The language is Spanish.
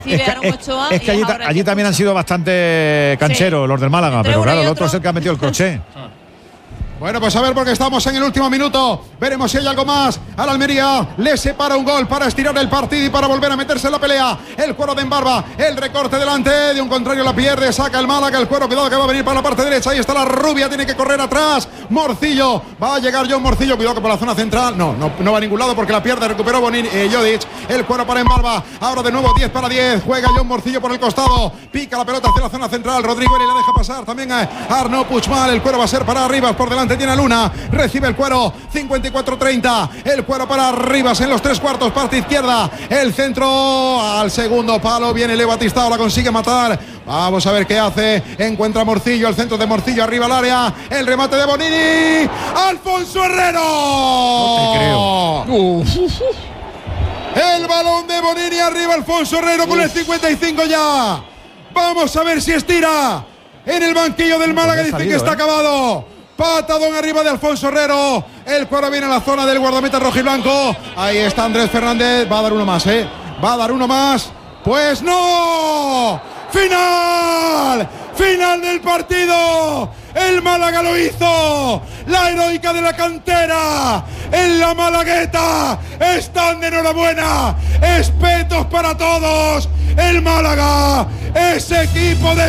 Es que allí también han sido bastante cancheros los del Málaga, pero claro, el otro es el que ha metido el crochet. Bueno, pues a ver, porque estamos en el último minuto. Veremos si hay algo más. Al Almería le separa un gol para estirar el partido y para volver a meterse en la pelea. El Cuero de Embarba, el recorte delante, de un contrario la pierde, saca el Málaga, el Cuero, cuidado que va a venir para la parte derecha. Ahí está la rubia, tiene que correr atrás. Morcillo, va a llegar John Morcillo, cuidado que por la zona central. No va a ningún lado porque la pierde, recuperó Jodic. El Cuero para Embarba, ahora de nuevo 10 para 10. Juega John Morcillo por el costado, pica la pelota hacia la zona central. Rodrigo y la deja pasar también a Arnaud Puigmal. El Cuero va a ser para Rivas por delante. Tiene a Luna, recibe el Cuero, 54-30, el Cuero para Rivas en los 3/4, parte izquierda, el centro al segundo palo, viene Leo Batistao, la consigue matar, vamos a ver qué hace, encuentra Morcillo, el centro de Morcillo arriba al área, el remate de Bonini, Alfonso Herrero, no te creo. El balón de Bonini arriba, Alfonso Herrero con el 55 ya, vamos a ver si estira en el banquillo del Málaga, dice que está acabado. Patadón arriba de Alfonso Herrero. El Cuero viene a la zona del guardameta rojiblanco. Ahí está Andrés Fernández. Va a dar uno más, va a dar uno más. Pues no. ¡Final! ¡Final del partido! El Málaga lo hizo. La heroica de la cantera en la Malagueta. Están de enhorabuena. Espetos para todos. El Málaga, ese equipo de